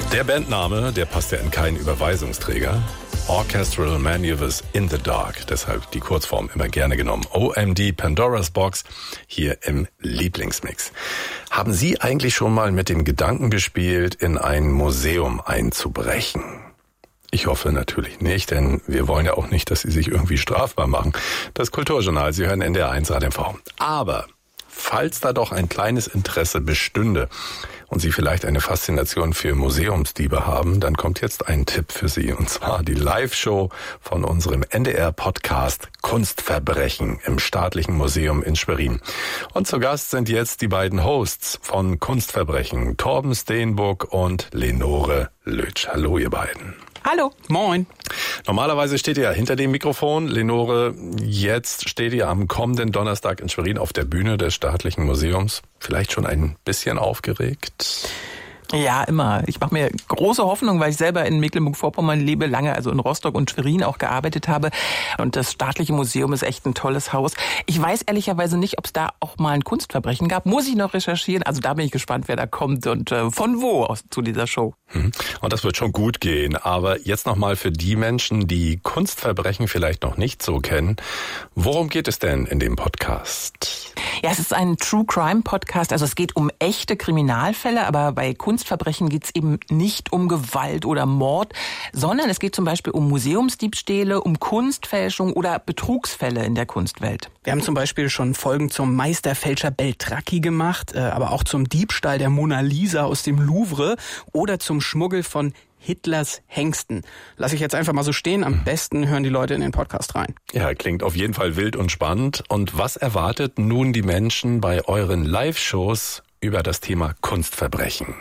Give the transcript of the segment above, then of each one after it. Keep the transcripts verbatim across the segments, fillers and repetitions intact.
Der Bandname, der passt ja in keinen Überweisungsträger. Orchestral Maneuvers in the Dark, deshalb die Kurzform immer gerne genommen. O M D Pandora's Box hier im Lieblingsmix. Haben Sie eigentlich schon mal mit dem Gedanken gespielt, in ein Museum einzubrechen? Ich hoffe natürlich nicht, denn wir wollen ja auch nicht, dass Sie sich irgendwie strafbar machen. Das Kulturjournal, Sie hören N D R eins A D M V. Aber falls da doch ein kleines Interesse bestünde und Sie vielleicht eine Faszination für Museumsdiebe haben, dann kommt jetzt ein Tipp für Sie, und zwar die Live-Show von unserem N D R-Podcast Kunstverbrechen im Staatlichen Museum in Schwerin. Und zu Gast sind jetzt die beiden Hosts von Kunstverbrechen, Torben Steenbuck und Lenore Lötsch. Hallo, ihr beiden. Hallo. Moin. Normalerweise steht ihr ja hinter dem Mikrofon. Lenore, jetzt steht ihr am kommenden Donnerstag in Schwerin auf der Bühne des Staatlichen Museums. Vielleicht schon ein bisschen aufgeregt? Ja, immer. Ich mache mir große Hoffnung, weil ich selber in Mecklenburg-Vorpommern lebe, lange also in Rostock und Schwerin auch gearbeitet habe. Und das Staatliche Museum ist echt ein tolles Haus. Ich weiß ehrlicherweise nicht, ob es da auch mal ein Kunstverbrechen gab. Muss ich noch recherchieren. Also da bin ich gespannt, wer da kommt und äh, von wo aus zu dieser Show. Und das wird schon gut gehen. Aber jetzt nochmal für die Menschen, die Kunstverbrechen vielleicht noch nicht so kennen. Worum geht es denn in dem Podcast? Ja, es ist ein True Crime Podcast. Also es geht um echte Kriminalfälle, aber bei Kunstverbrechen geht es eben nicht um Gewalt oder Mord, sondern es geht zum Beispiel um Museumsdiebstähle, um Kunstfälschung oder Betrugsfälle in der Kunstwelt. Wir haben zum Beispiel schon Folgen zum Meisterfälscher Beltracchi gemacht, aber auch zum Diebstahl der Mona Lisa aus dem Louvre oder zum Schmuggel von Hitlers Hengsten. Lass ich jetzt einfach mal so stehen. Am besten hören die Leute in den Podcast rein. Ja, klingt auf jeden Fall wild und spannend. Und was erwartet nun die Menschen bei euren Live-Shows über das Thema Kunstverbrechen?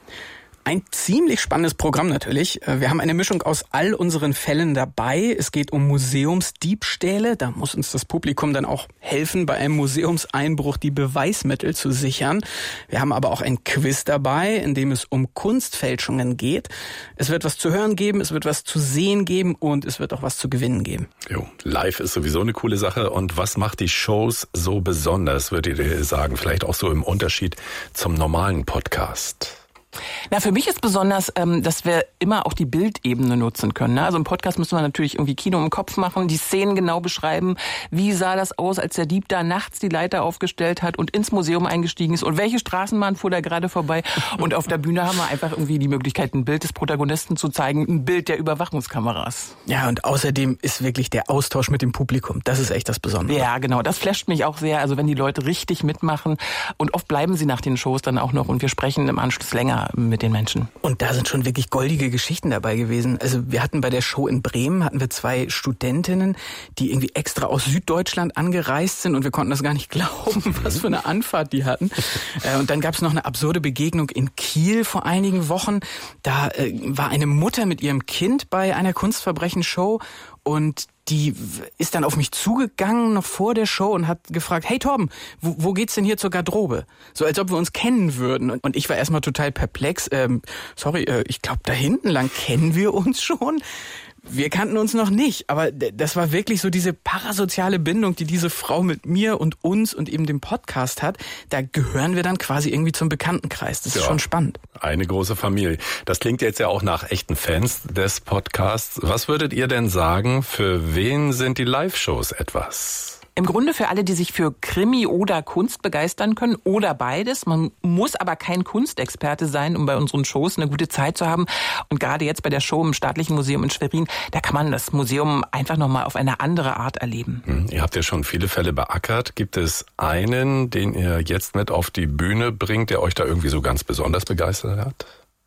Ein ziemlich spannendes Programm natürlich. Wir haben eine Mischung aus all unseren Fällen dabei. Es geht um Museumsdiebstähle. Da muss uns das Publikum dann auch helfen, bei einem Museumseinbruch die Beweismittel zu sichern. Wir haben aber auch ein Quiz dabei, in dem es um Kunstfälschungen geht. Es wird was zu hören geben, es wird was zu sehen geben und es wird auch was zu gewinnen geben. Jo, live ist sowieso eine coole Sache. Und was macht die Shows so besonders, würdet ihr sagen? Vielleicht auch so im Unterschied zum normalen Podcast? Na, für mich ist besonders, dass wir immer auch die Bildebene nutzen können. Also im Podcast müssen wir natürlich irgendwie Kino im Kopf machen, die Szenen genau beschreiben. Wie sah das aus, als der Dieb da nachts die Leiter aufgestellt hat und ins Museum eingestiegen ist? Und welche Straßenbahn fuhr da gerade vorbei? Und auf der Bühne haben wir einfach irgendwie die Möglichkeit, ein Bild des Protagonisten zu zeigen, ein Bild der Überwachungskameras. Ja, und außerdem ist wirklich der Austausch mit dem Publikum. Das ist echt das Besondere. Ja, genau. Das flasht mich auch sehr. Also wenn die Leute richtig mitmachen. Und oft bleiben sie nach den Shows dann auch noch und wir sprechen im Anschluss länger mit den Menschen. Und da sind schon wirklich goldige Geschichten dabei gewesen. Also wir hatten bei der Show in Bremen, hatten wir zwei Studentinnen, die irgendwie extra aus Süddeutschland angereist sind und wir konnten das gar nicht glauben, was für eine Anfahrt die hatten. Und dann gab es noch eine absurde Begegnung in Kiel vor einigen Wochen. Da war eine Mutter mit ihrem Kind bei einer Kunstverbrechen-Show und die ist dann auf mich zugegangen noch vor der Show und hat gefragt, hey Torben, wo, wo geht's denn hier zur Garderobe? So als ob wir uns kennen würden. Und ich war erstmal total perplex. Ähm, sorry, äh, ich glaube da hinten lang kennen wir uns schon. Wir kannten uns noch nicht, aber das war wirklich so diese parasoziale Bindung, die diese Frau mit mir und uns und eben dem Podcast hat. Da gehören wir dann quasi irgendwie zum Bekanntenkreis. Das ist ja schon spannend. Eine große Familie. Das klingt jetzt ja auch nach echten Fans des Podcasts. Was würdet ihr denn sagen, für wen sind die Live-Shows etwas? Im Grunde für alle, die sich für Krimi oder Kunst begeistern können oder beides. Man muss aber kein Kunstexperte sein, um bei unseren Shows eine gute Zeit zu haben. Und gerade jetzt bei der Show im Staatlichen Museum in Schwerin, da kann man das Museum einfach nochmal auf eine andere Art erleben. Hm, ihr habt ja schon viele Fälle beackert. Gibt es einen, den ihr jetzt mit auf die Bühne bringt, der euch da irgendwie so ganz besonders begeistert hat?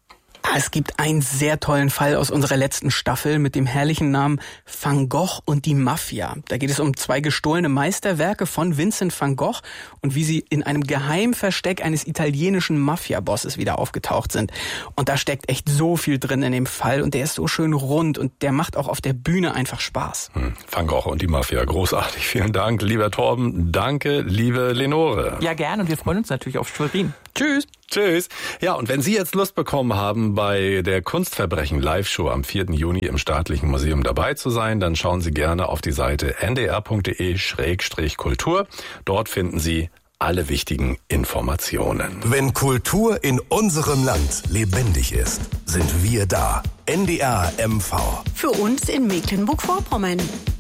Es gibt einen sehr tollen Fall aus unserer letzten Staffel mit dem herrlichen Namen Van Gogh und die Mafia. Da geht es um zwei gestohlene Meisterwerke von Vincent van Gogh und wie sie in einem Geheimversteck eines italienischen Mafia-Bosses wieder aufgetaucht sind. Und da steckt echt so viel drin in dem Fall und der ist so schön rund und der macht auch auf der Bühne einfach Spaß. Hm, Van Gogh und die Mafia, großartig. Vielen Dank, lieber Torben. Danke, liebe Lenore. Ja, gerne und wir freuen uns natürlich auf Schwerin. Tschüss. Tschüss. Ja, und wenn Sie jetzt Lust bekommen haben, bei der Kunstverbrechen Live-Show am vierten Juni im Staatlichen Museum dabei zu sein, dann schauen Sie gerne auf die Seite n d r punkt d e Schrägstrich Kultur. Dort finden Sie alle wichtigen Informationen. Wenn Kultur in unserem Land lebendig ist, sind wir da. N D R M V. Für uns in Mecklenburg-Vorpommern.